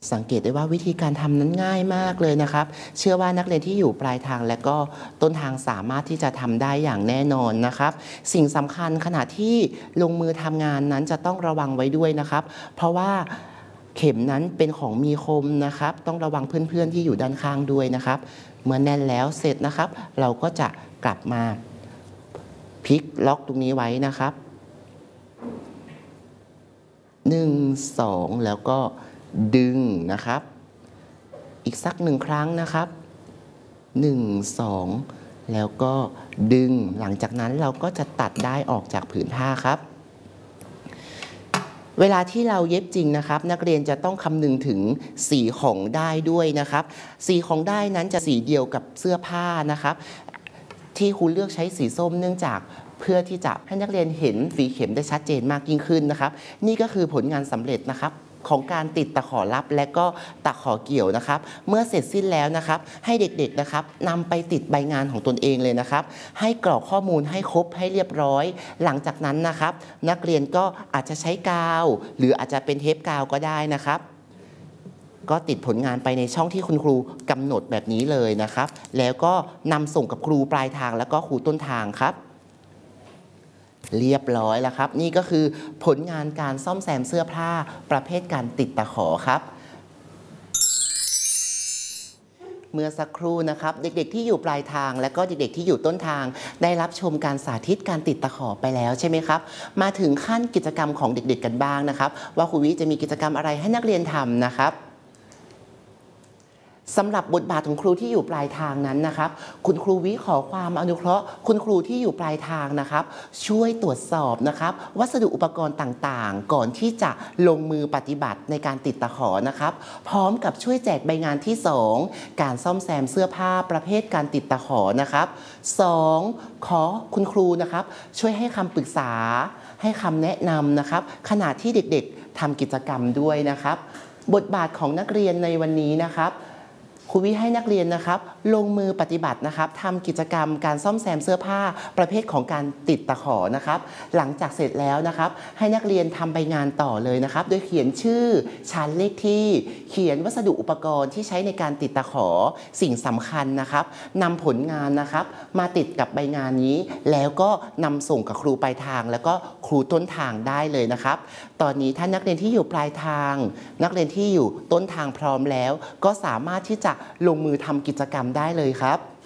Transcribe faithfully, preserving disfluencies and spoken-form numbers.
สังเกตได้ว่าวิธีการทำนั้นง่ายมากเลยนะครับเชื่อว่านักเรียนที่อยู่ปลายทางและก็ต้นทางสามารถที่จะทำได้อย่างแน่นอนนะครับสิ่งสำคัญขณะที่ลงมือทำงานนั้นจะต้องระวังไว้ด้วยนะครับเพราะว่าเข็มนั้นเป็นของมีคมนะครับต้องระวังเพื่อนๆที่อยู่ด้านข้างด้วยนะครับเมื่อแน่นแล้วเสร็จนะครับเราก็จะกลับมาพลิกล็อกตรงนี้ไว้นะครับหนึ่ง สองแล้วก็ดึงนะครับอีกสักหนึ่งครั้งนะครับหนึ่ง สองแล้วก็ดึงหลังจากนั้นเราก็จะตัดได้ออกจากผืนผ้าครับเวลาที่เราเย็บจริงนะครับนักเรียนจะต้องคำนึงถึงสีของด้ายด้วยนะครับสีของด้ายนั้นจะสีเดียวกับเสื้อผ้านะครับที่ครูเลือกใช้สีส้มเนื่องจากเพื่อที่จะให้นักเรียนเห็นฝีเข็มได้ชัดเจนมากยิ่งขึ้นนะครับนี่ก็คือผลงานสำเร็จนะครับของการติดตะขอลับและก็ตะขอเกี่ยวนะครับเมื่อเสร็จสิ้นแล้วนะครับให้เด็กๆนะครับนำไปติดใบงานของตนเองเลยนะครับให้กรอกข้อมูลให้ครบให้เรียบร้อยหลังจากนั้นนะครับนักเรียนก็อาจจะใช้กาวหรืออาจจะเป็นเทปกาวก็ได้นะครับก็ติดผลงานไปในช่องที่คุณครูกำหนดแบบนี้เลยนะครับแล้วก็นำส่งกับครูปลายทางแล้วก็ครูต้นทางครับเรียบร้อยแล้วครับนี่ก็คือผลงานการซ่อมแซมเสื้อผ้าประเภทการติดตะขอครับเมื่อสักครู่นะครับเด็กๆที่อยู่ปลายทางและก็เด็กๆที่อยู่ต้นทางได้รับชมการสาธิตการติดตะขอไปแล้วใช่ไหมครับมาถึงขั้นกิจกรรมของเด็กๆกันบ้างนะครับว่าครูวิจะมีกิจกรรมอะไรให้นักเรียนทำนะครับสำหรับบทบาทของครูที่อยู่ปลายทางนั้นนะครับคุณครูวิขอความอนุเคราะห์คุณครูที่อยู่ปลายทางนะครับช่วยตรวจสอบนะครับวัสดุอุปกรณ์ต่างๆก่อนที่จะลงมือปฏิบัติในการติดตะขอนะครับพร้อมกับช่วยแจกใบงานที่สองการซ่อมแซมเสื้อผ้าประเภทการติดตะขอนะครับสองขอคุณครูนะครับช่วยให้คำปรึกษาให้คำแนะนำนะครับขณะที่เด็กๆทำกิจกรรมด้วยนะครับบทบาทของนักเรียนในวันนี้นะครับครูวิให้นักเรียนนะครับลงมือปฏิบัตินะครับทำกิจกรรมการซ่อมแซมเสื้อผ้าประเภทของการติดตะขอนะครับหลังจากเสร็จแล้วนะครับให้นักเรียนทำใบงานต่อเลยนะครับโดยเขียนชื่อชั้นเลขที่เขียนวัสดุอุปกรณ์ที่ใช้ในการติดตะขอสิ่งสำคัญนะครับนำผลงานนะครับมาติดกับใบงานนี้แล้วก็นำส่งกับครูปลายทางแล้วก็ครูต้นทางได้เลยนะครับตอนนี้ท่านนักเรียนที่อยู่ปลายทางนักเรียนที่อยู่ต้นทางพร้อมแล้วก็สามารถที่จะลงมือทำกิจกรรมได้เลยครับ